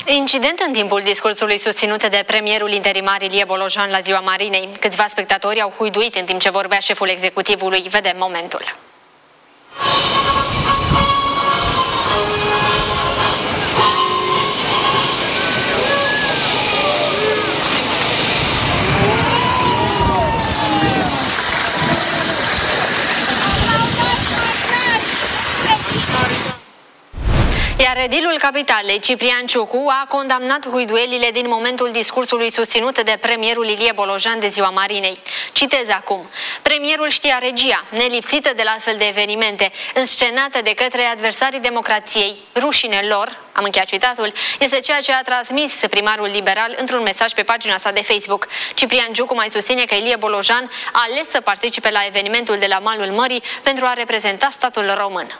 Incident în timpul discursului susținut de premierul interimar Ilie Bolojan la Ziua Marinei. Câțiva spectatori au huiduit în timp ce vorbea șeful executivului. Vedem momentul. Iar edilul Capitalei, Ciprian Ciucu, a condamnat huiduielile din momentul discursului susținut de premierul Ilie Bolojan de Ziua Marinei. Citez acum. Premierul știa regia, nelipsită de la astfel de evenimente, înscenată de către adversarii democrației. Rușine lor, am încheiat citatul, este ceea ce a transmis primarul liberal într-un mesaj pe pagina sa de Facebook. Ciprian Ciucu mai susține că Ilie Bolojan a ales să participe la evenimentul de la malul mării pentru a reprezenta statul român.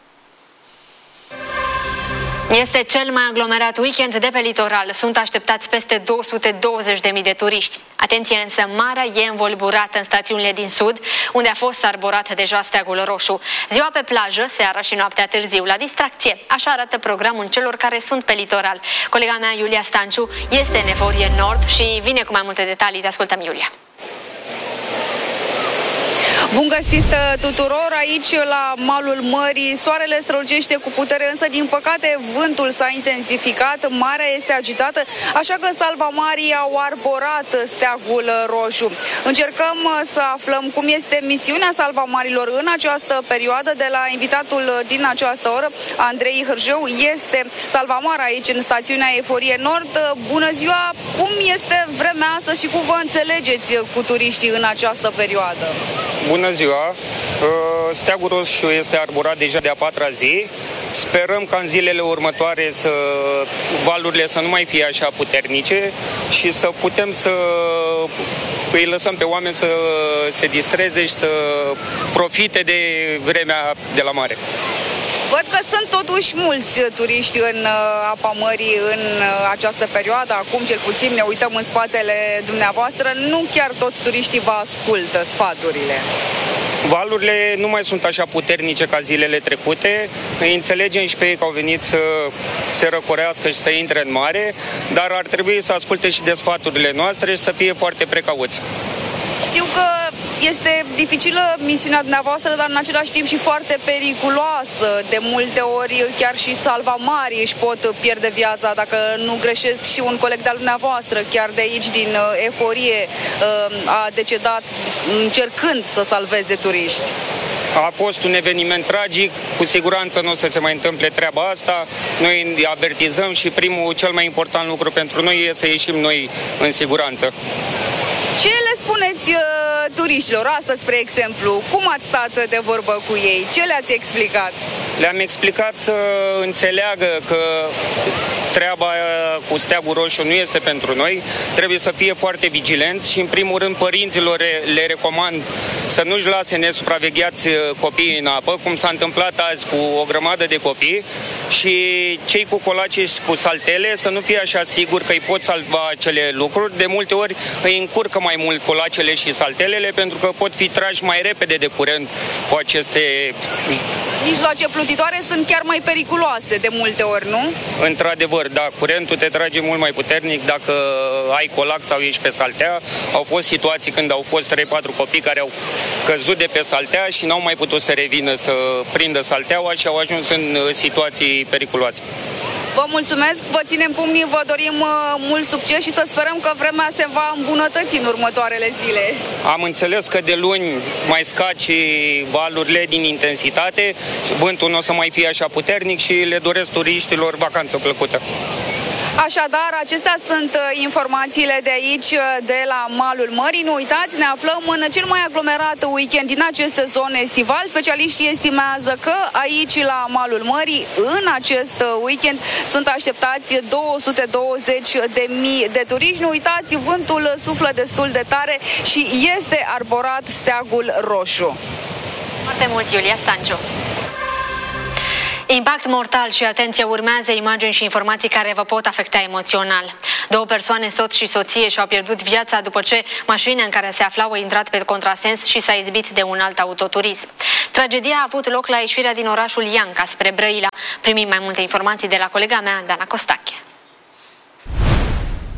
Este cel mai aglomerat weekend de pe litoral. Sunt așteptați peste 220.000 de turiști. Atenție însă, marea e învolburată în stațiunile din sud, unde a fost arborat deja steagul roșu. Ziua pe plajă, seara și noaptea târziu, la distracție. Așa arată programul celor care sunt pe litoral. Colega mea, Iulia Stanciu, este în Eforie Nord și vine cu mai multe detalii. Te ascultăm, Iulia. Bun găsit tuturor aici la malul mării. Soarele strălucește cu putere, însă din păcate vântul s-a intensificat, marea este agitată, așa că salvamarii au arborat steagul roșu. Încercăm să aflăm cum este misiunea salvamarilor în această perioadă de la invitatul din această oră, Andrei Hârjeu, este salvamar aici în stațiunea Eforie Nord. Bună ziua! Cum este vremea astăzi și cum vă înțelegeți cu turiștii în această perioadă? Bună ziua! Steagul roșu este arborat deja de a 4-a zi. Sperăm ca în zilele următoare valurile să nu mai fie așa puternice și să putem să îi lăsăm pe oameni să se distreze și să profite de vremea de la mare. Văd că sunt totuși mulți turiști în apa mării în această perioadă. Acum, cel puțin, ne uităm în spatele dumneavoastră. Nu chiar toți turiștii vă ascultă sfaturile. Valurile nu mai sunt așa puternice ca zilele trecute. Îi înțelegem și pe ei că au venit să se răcorească și să intre în mare, dar ar trebui să asculte și de sfaturile noastre și să fie foarte precauți. Știu că este dificilă misiunea dumneavoastră, dar în același timp și foarte periculoasă. De multe ori chiar și salvamarii își pot pierde viața, dacă nu greșesc. Și un coleg de-al dumneavoastră, chiar de aici, din Eforie, a decedat încercând să salveze turiști. A fost un eveniment tragic, cu siguranță nu o să se mai întâmple treaba asta. Noi îi avertizăm și cel mai important lucru pentru noi e să ieșim noi în siguranță. Ce le spuneți turiștilor astăzi, spre exemplu? Cum ați stat de vorbă cu ei? Ce le-ați explicat? Le-am explicat să înțeleagă că treaba cu steagul roșu nu este pentru noi. Trebuie să fie foarte vigilenți și, în primul rând, părinților le recomand să nu-și lase nesupravegheați copiii în apă, cum s-a întâmplat azi cu o grămadă de copii, și cei cu colace și cu saltele să nu fie așa siguri că îi pot salva acele lucruri. De multe ori îi încurcă mai mult colacele și saltelele pentru că pot fi trași mai repede de curent cu aceste... Mijloace plutitoare sunt chiar mai periculoase de multe ori, nu? Într-adevăr, da, curentul te trage mult mai puternic dacă ai colac sau ești pe saltea. Au fost situații când au fost 3-4 copii care au căzut de pe saltea și n-au mai putut să revină să prindă salteaua și au ajuns în situații periculoase. Vă mulțumesc, vă ținem pumnii, vă dorim mult succes și să sperăm că vremea se va îmbunătăți în următoarele zile. Am înțeles că de luni mai scad și valurile din intensitate, vântul nu o să mai fie așa puternic și le doresc turiștilor vacanță plăcută. Așadar, acestea sunt informațiile de aici, de la malul mării. Nu uitați, ne aflăm în cel mai aglomerat weekend din acest sezon estival. Specialiștii estimează că aici, la malul mării, în acest weekend, sunt așteptați 220.000 de turiști. Nu uitați, vântul suflă destul de tare și este arborat steagul roșu. Foarte mult, Iulia Stanciu. Impact mortal și, atenție, urmează imagini și informații care vă pot afecta emoțional. 2 persoane, soț și soție, și-au pierdut viața după ce mașina în care se aflau a intrat pe contrasens și s-a izbit de un alt autoturism. Tragedia a avut loc la ieșirea din orașul Ianca spre Brăila. Primim mai multe informații de la colega mea, Dana Costache.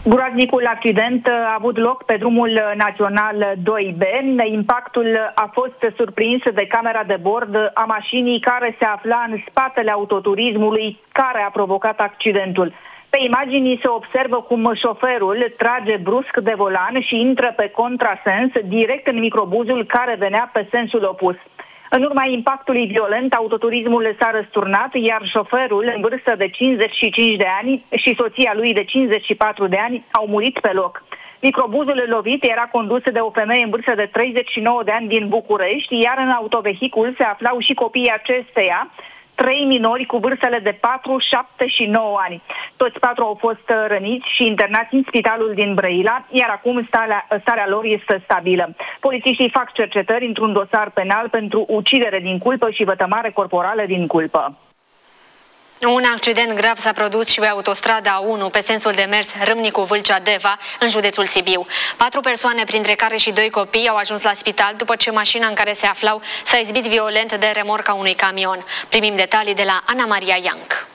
Groaznicul accident a avut loc pe drumul național 2B. Impactul a fost surprins de camera de bord a mașinii care se afla în spatele autoturismului care a provocat accidentul. Pe imagini se observă cum șoferul trage brusc de volan și intră pe contrasens direct în microbuzul care venea pe sensul opus. În urma impactului violent, autoturismul s-a răsturnat, iar șoferul, în vârstă de 55 de ani, și soția lui de 54 de ani au murit pe loc. Microbuzul lovit era condus de o femeie în vârstă de 39 de ani din București, iar în autovehicul se aflau și copiii acesteia, 3 minori cu vârstele de 4, 7 și 9 ani. Toți 4 au fost răniți și internați în spitalul din Brăila, iar acum starea lor este stabilă. Polițiștii fac cercetări într-un dosar penal pentru ucidere din culpă și vătămare corporală din culpă. Un accident grav s-a produs și pe autostrada A1 pe sensul de mers Râmnicu-Vâlcea-Deva în județul Sibiu. 4 persoane, printre care și 2 copii, au ajuns la spital după ce mașina în care se aflau s-a izbit violent de remorca unui camion. Primim detalii de la Ana Maria Ianc.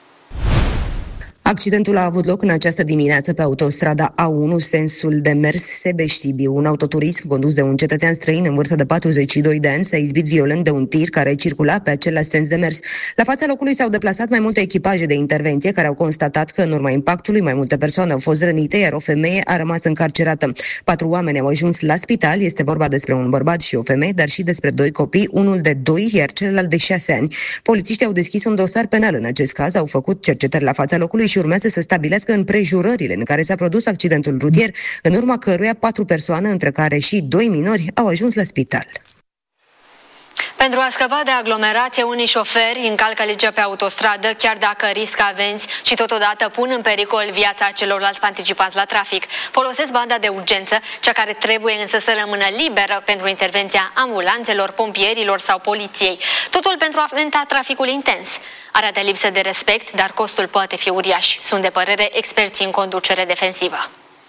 Accidentul a avut loc în această dimineață pe autostrada A1, sensul de mers Sebeș-Sibiu. Un autoturism condus de un cetățean străin în vârstă de 42 de ani s-a izbit violent de un tir care circula pe același sens de mers. La fața locului s-au deplasat mai multe echipaje de intervenție care au constatat că în urma impactului mai multe persoane au fost rănite, iar o femeie a rămas încarcerată. 4 oameni au ajuns la spital, este vorba despre un bărbat și o femeie, dar și despre 2 copii, unul de 2, iar celălalt de 6 ani. Polițiștii au deschis un dosar penal în acest caz, au făcut cercetări la fața locului și urmează să stabilească împrejurările în care s-a produs accidentul rutier, în urma căruia 4 persoane, între care și 2 minori, au ajuns la spital. Pentru a scăpa de aglomerație, unii șoferi încalcă legea pe autostradă, chiar dacă riscă amenzi și totodată pun în pericol viața celorlalți participanți la trafic. Folosesc banda de urgență, cea care trebuie însă să rămână liberă pentru intervenția ambulanțelor, pompierilor sau poliției. Totul pentru a aventa traficul intens. Arată lipsă de respect, dar costul poate fi uriaș. Sunt de părere experții în conducere defensivă.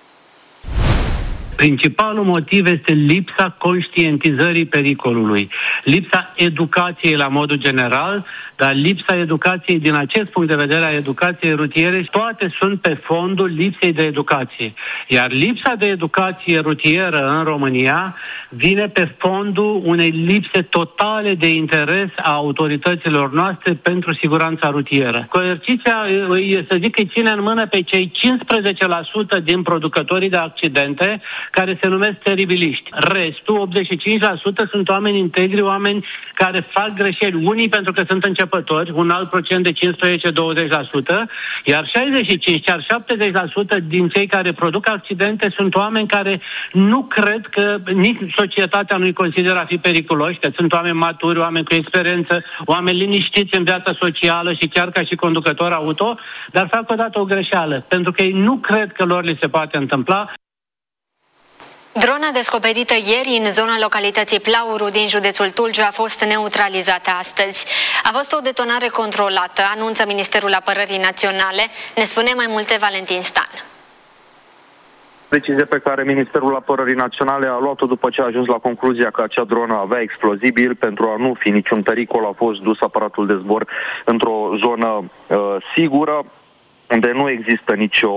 Principalul motiv este lipsa conștientizării pericolului, lipsa educației la modul general, dar lipsa educației din acest punct de vedere a educației rutiere, toate sunt pe fondul lipsei de educație. Iar lipsa de educație rutieră în România vine pe fondul unei lipse totale de interes a autorităților noastre pentru siguranța rutieră. Coerciția, să zic, îi ține în mână pe cei 15% din producătorii de accidente care se numesc teribiliști. Restul, 85%, sunt oameni integri, oameni care fac greșeli. Unii pentru că sunt începători, un alt procent de 15-20%, iar 65, chiar 70% din cei care produc accidente sunt oameni care nu cred că nici societatea nu-i consideră a fi periculoși, că sunt oameni maturi, oameni cu experiență, oameni liniștiți în viața socială și chiar ca și conducător auto, dar fac odată o greșeală, pentru că ei nu cred că lor li se poate întâmpla. Drona descoperită ieri în zona localității Plauru din județul Tulcea a fost neutralizată astăzi. A fost o detonare controlată, anunță Ministerul Apărării Naționale. Ne spune mai multe Valentin Stan. Decizie pe care Ministerul Apărării Naționale a luat-o după ce a ajuns la concluzia că acea dronă avea explozibil. Pentru a nu fi niciun pericol, a fost dus aparatul de zbor într-o zonă sigură, unde nu există nicio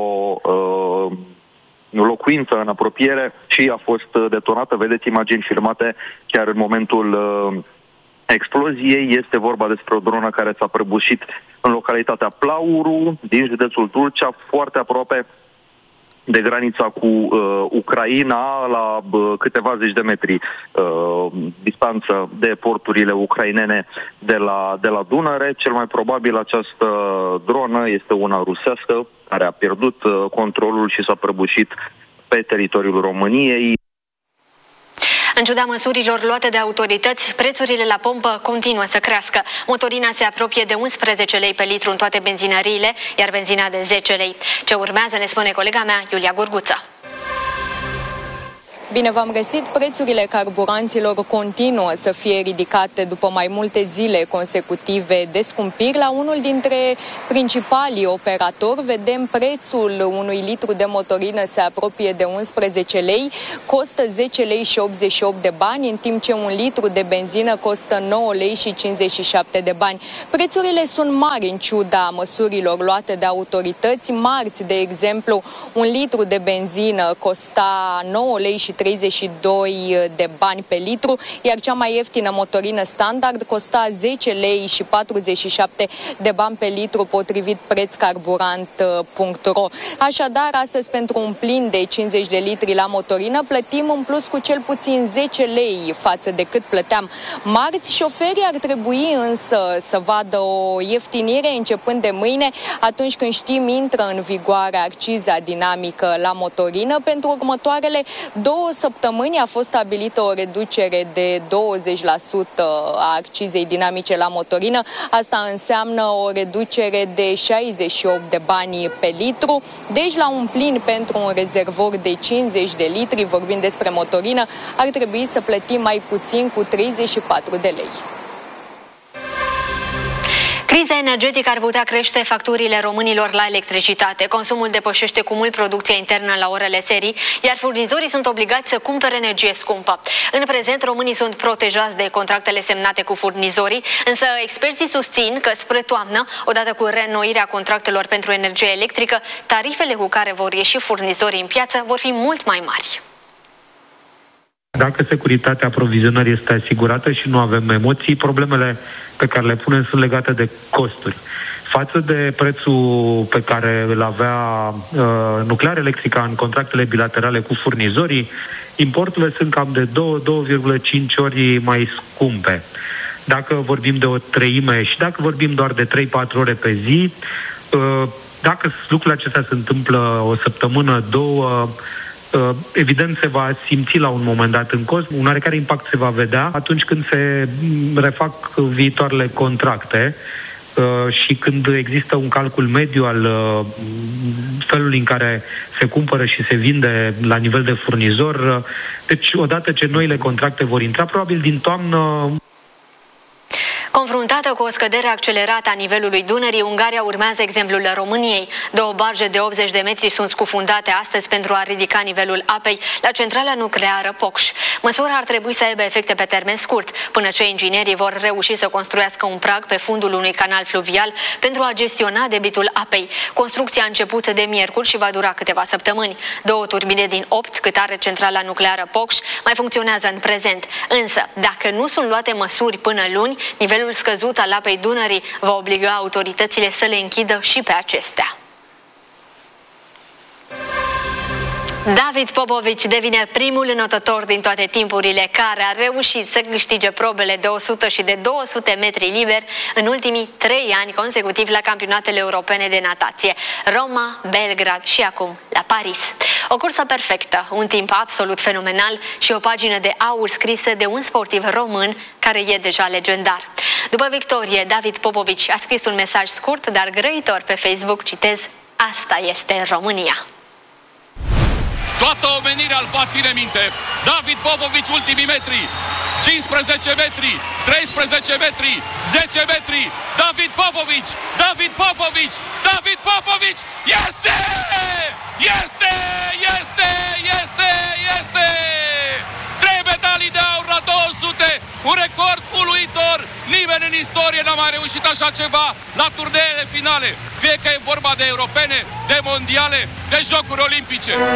locuință în apropiere și a fost detonată. Vedeți imagini filmate chiar în momentul exploziei. Este vorba despre o dronă care s-a prăbușit în localitatea Plauru, din județul Tulcea, foarte aproape de granița cu Ucraina, la câteva zeci de metri distanță de porturile ucrainene de la Dunăre. Cel mai probabil această dronă este una rusească care a pierdut controlul și s-a prăbușit pe teritoriul României. În ciuda măsurilor luate de autorități, prețurile la pompă continuă să crească. Motorina se apropie de 11 lei pe litru în toate benzinăriile, iar benzina de 10 lei. Ce urmează, ne spune colega mea, Iulia Gurguță. Bine v-am găsit. Prețurile carburanților continuă să fie ridicate după mai multe zile consecutive de scumpiri. La unul dintre principalii operatori vedem prețul unui litru de motorină se apropie de 11 lei, costă 10 lei și 88 de bani, în timp ce un litru de benzină costă 9 lei și 57 de bani. Prețurile sunt mari în ciuda măsurilor luate de autorități. Marți, de exemplu, un litru de benzină costa 9 lei și 32 de bani pe litru, iar cea mai ieftină motorină standard costa 10 lei și 47 de bani pe litru, potrivit prețcarburant.ro. Așadar, astăzi, pentru un plin de 50 de litri la motorină, plătim în plus cu cel puțin 10 lei față de cât plăteam marți. Șoferii ar trebui însă să vadă o ieftinire începând de mâine, atunci când știm intră în vigoare acciza dinamică la motorină. Pentru următoarele 2 săptămâni a fost stabilită o reducere de 20% a accizei dinamice la motorină. Asta înseamnă o reducere de 68 de bani pe litru. Deci, la un plin pentru un rezervor de 50 de litri, vorbind despre motorină, ar trebui să plătim mai puțin cu 34 de lei. Criza energetică ar putea crește facturile românilor la electricitate. Consumul depășește cu mult producția internă la orele serii, iar furnizorii sunt obligați să cumpere energie scumpă. În prezent, românii sunt protejați de contractele semnate cu furnizorii, însă experții susțin că spre toamnă, odată cu reînnoirea contractelor pentru energie electrică, tarifele cu care vor ieși furnizorii în piață vor fi mult mai mari. Dacă securitatea aprovizionării este asigurată și nu avem emoții, problemele pe care le punem sunt legate de costuri. Față de prețul pe care îl avea Nuclear Electrica în contractele bilaterale cu furnizorii, importurile sunt cam de 2,5 ori mai scumpe. Dacă vorbim de o treime și dacă vorbim doar de 3-4 ore pe zi, dacă lucrurile acestea se întâmplă o săptămână, 2, evident se va simți la un moment dat în cost, un oarecare impact se va vedea atunci când se refac viitoarele contracte și când există un calcul mediu al felului în care se cumpără și se vinde la nivel de furnizor. Deci, odată ce noile contracte vor intra, probabil din toamnă. Confruntată cu o scădere accelerată a nivelului Dunării, Ungaria urmează exemplul României. 2 barge de 80 de metri sunt scufundate astăzi pentru a ridica nivelul apei la centrala nucleară Pocș. Măsura ar trebui să aibă efecte pe termen scurt, până ce inginerii vor reuși să construiască un prag pe fundul unui canal fluvial pentru a gestiona debitul apei. Construcția a început de miercuri și va dura câteva săptămâni. 2 turbine din 8, cât are centrala nucleară Pocș, mai funcționează în prezent. Însă, dacă nu sunt luate măsuri până luni, nivelul scăzut al apei Dunării va obliga autoritățile să le închidă și pe acestea. David Popovici devine primul înotător din toate timpurile care a reușit să câștige probele de 100 și de 200 metri liber în ultimii 3 ani consecutiv la campionatele europene de natație, Roma, Belgrad și acum la Paris. O cursă perfectă, un timp absolut fenomenal și o pagină de aur scrisă de un sportiv român care e deja legendar. După victorie, David Popovici a scris un mesaj scurt, dar grăitor pe Facebook, citez: "Asta este România." Toată omenirea îl va ține minte. David Popovici, ultimii metri. 15 metri, 13 metri, 10 metri. David Popovici, David Popovici, David Popovici. Este! Este! Este! Este! Este! 3 medalii de aur la 200. Un record uluitor. Nimeni în istorie n-a mai reușit așa ceva la turneele finale. Fie că e vorba de europene, de mondiale, de jocuri olimpice.